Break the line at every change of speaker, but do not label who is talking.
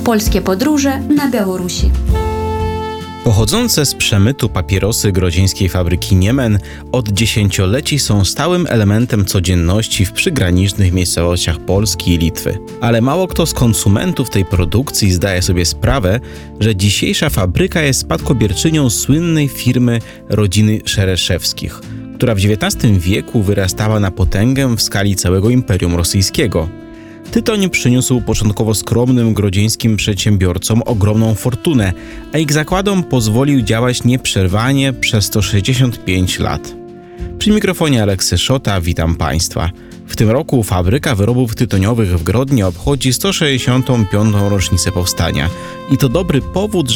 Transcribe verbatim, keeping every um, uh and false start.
Polskie podróże na Białorusi.
Pochodzące z przemytu papierosy grodzieńskiej fabryki Niemen od dziesięcioleci są stałym elementem codzienności w przygranicznych miejscowościach Polski i Litwy. Ale mało kto z konsumentów tej produkcji zdaje sobie sprawę, że dzisiejsza fabryka jest spadkobierczynią słynnej firmy rodziny Szereszewskich, która w dziewiętnastym wieku wyrastała na potęgę w skali całego Imperium Rosyjskiego. Tytoń przyniósł początkowo skromnym grodzieńskim przedsiębiorcom ogromną fortunę, a ich zakładom pozwolił działać nieprzerwanie przez sto sześćdziesiąt pięć lat. Przy mikrofonie Aleksy Szota witam Państwa. W tym roku fabryka wyrobów tytoniowych w Grodnie obchodzi sto sześćdziesiątą piątą rocznicę powstania. I to dobry powód,